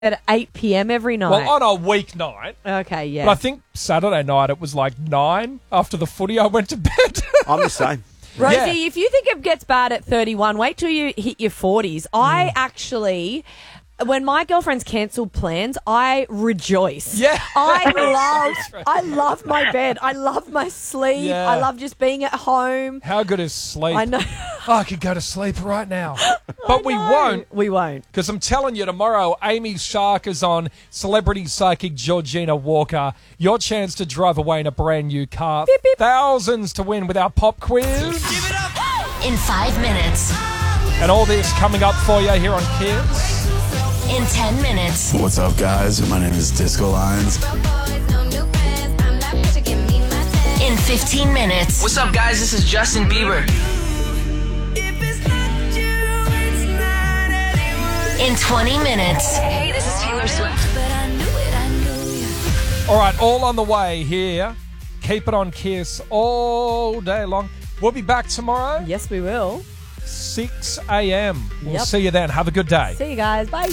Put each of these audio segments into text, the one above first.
at 8 p.m. every night. Well, on a weeknight. Okay, yeah. But I think Saturday night it was like 9 after the footy. I went to bed. I'm the same. Rosie, Yeah. if you think it gets bad at 31, wait till you hit your 40s. I actually, when my girlfriends cancel plans, I rejoice. Yeah. I love my bed. I love my sleep. Yeah. I love just being at home. How good is sleep? I know. Oh, I could go to sleep right now. But we won't. We won't. Because I'm telling you, tomorrow, Amy Shark is on, celebrity psychic Georgina Walker. Your chance to drive away in a brand new car. Beep, beep. Thousands to win with our pop quiz. In 5 minutes. And all this coming up for you here on Kids. In 10 minutes. What's up, guys? My name is Disco Lions. In 15 minutes. What's up, guys? This is Justin Bieber. In 20 minutes. Hey, this is Taylor Swift. All right, all on the way here. Keep it on Kiss all day long. We'll be back tomorrow, Yes, we will. 6 a.m. We'll Yep. see you then. Have a good day. See you guys. Bye.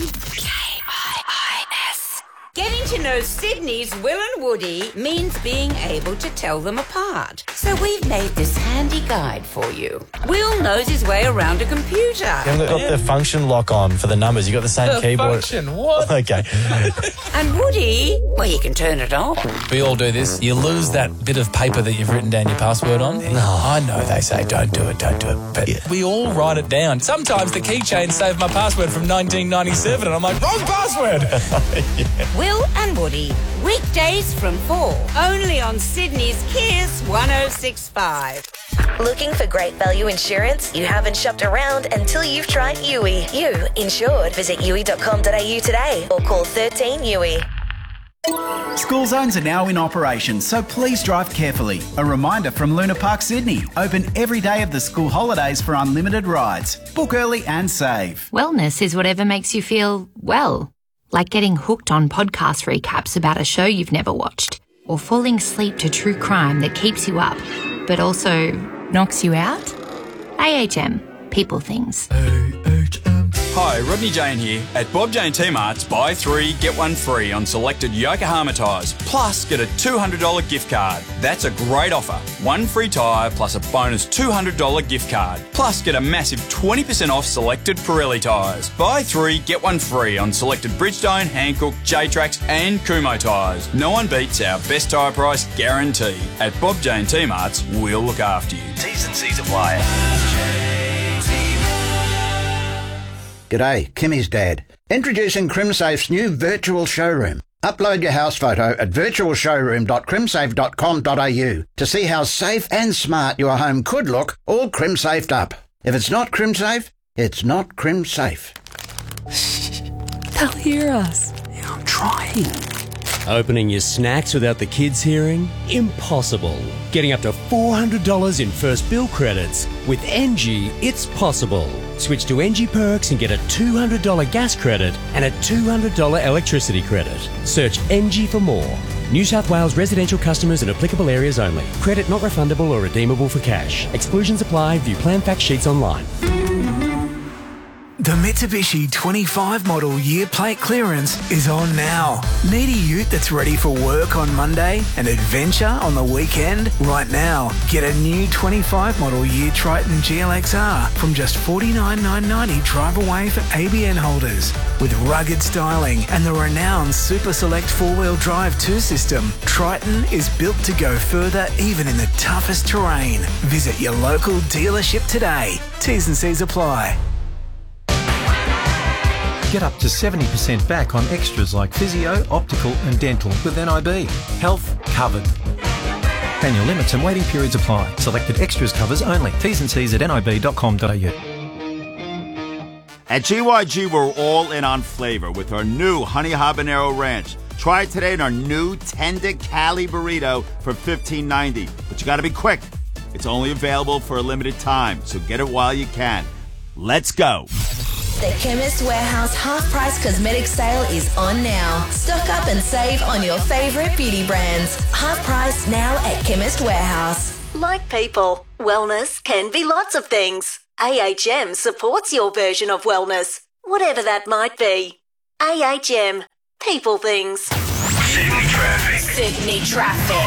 Getting to know Sydney's Will and Woody means being able to tell them apart. So we've made this handy guide for you. Will knows his way around a computer. You got the function lock on for the numbers. You got the same keyboard. Function, what? Okay. And Woody, well, he can turn it off. We all do this. You lose that bit of paper that you've written down your password on. I know they say don't do it. But we all write it down. Sometimes the keychain saved my password from 1997 and I'm like, wrong password. Will and Woody, weekdays from 4, only on Sydney's Kiss 106.5. Looking for great value insurance? You haven't shopped around until you've tried Yui. You insured. Visit yui.com.au today or call 13 Yui. School zones are now in operation, so please drive carefully. A reminder from Luna Park Sydney, open every day of the school holidays for unlimited rides. Book early and save. Wellness is whatever makes you feel well. Like getting hooked on podcast recaps about a show you've never watched. Or falling asleep to true crime that keeps you up, but also knocks you out. AHM. People things. Hi, Rodney Jane here. At Bob Jane T-Mart's, buy 3, get 1 free on selected Yokohama tyres. Plus, get a $200 gift card. That's a great offer. 1 free tyre plus a bonus $200 gift card. Plus, get a massive 20% off selected Pirelli tyres. Buy 3, get 1 free on selected Bridgestone, Hankook, J-Trax and Kumho tyres. No one beats our best tyre price guarantee. At Bob Jane T-Mart's, we'll look after you. T's and C's apply. G'day, Kimmy's dad. Introducing CrimSafe's new virtual showroom. Upload your house photo at virtualshowroom.crimsafe.com.au to see how safe and smart your home could look, all crim-safed up. If it's not CrimSafe, it's not CrimSafe. They'll hear us. I'm trying. Opening your snacks without the kids hearing? Impossible. Getting up to $400 in first bill credits. With NG, it's possible. Switch to NG Perks and get a $200 gas credit and a $200 electricity credit. Search NG for more. New South Wales residential customers in applicable areas only. Credit not refundable or redeemable for cash. Exclusions apply. View plan fact sheets online. The Mitsubishi 25 model year plate clearance is on now. Need a ute that's ready for work on Monday and adventure on the weekend? Right now, get a new 25 model year Triton GLXR from just $49,990 drive away for ABN holders. With rugged styling and the renowned Super Select 4-wheel drive 2 system, Triton is built to go further even in the toughest terrain. Visit your local dealership today. T's and C's apply. Get up to 70% back on extras like physio, optical and dental with NIB. Health covered. Annual limits and waiting periods apply. Selected extras covers only. T's and C's at nib.com.au. At GYG, we're all in on flavor with our new Honey Habanero Ranch. Try it today in our new Tender Cali Burrito for $15.90. But you gotta be quick. It's only available for a limited time, so get it while you can. Let's go. The Chemist Warehouse half-price cosmetic sale is on now. Stock up and save on your favourite beauty brands. Half price now at Chemist Warehouse. Like people, wellness can be lots of things. AHM supports your version of wellness, whatever that might be. AHM. People things. Sydney traffic. Sydney traffic.